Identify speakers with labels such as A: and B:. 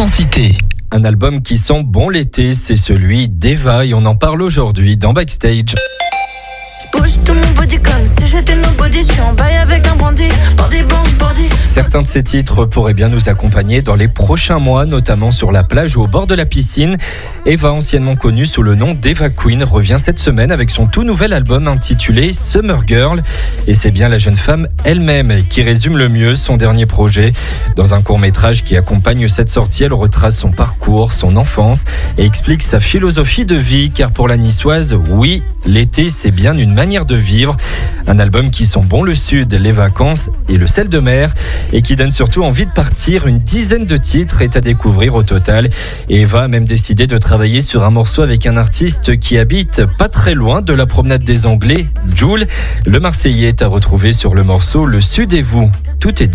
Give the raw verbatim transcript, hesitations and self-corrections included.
A: Intensité.
B: Un album qui sent bon l'été, c'est celui d'Eva et on en parle aujourd'hui dans Backstage.
C: Bouge tout mon body comme si j'étais nobody. Je suis en bail avec un bandit, bandit, bandit, bandit.
B: Certains de ces titres pourraient bien nous accompagner dans les prochains mois, notamment sur la plage ou au bord de la piscine. Eva, anciennement connue sous le nom d'Eva Queen, revient cette semaine avec son tout nouvel album intitulé Summer Girl. Et c'est bien la jeune femme elle-même qui résume le mieux son dernier projet. Dans un court-métrage qui accompagne cette sortie, elle retrace son parcours, son enfance et explique sa philosophie de vie. Car pour la niçoise, oui, l'été c'est bien une manière de vivre. Un album qui sent bon le sud, les vacances et le sel de mer et qui donne surtout envie de partir. Une dizaine de titres est à découvrir au total. Et Eva a même décidé de travailler sur un morceau avec un artiste qui habite pas très loin de la promenade des Anglais, Jul. Le Marseillais est à retrouver sur le morceau Le Sud et vous. Tout est dit.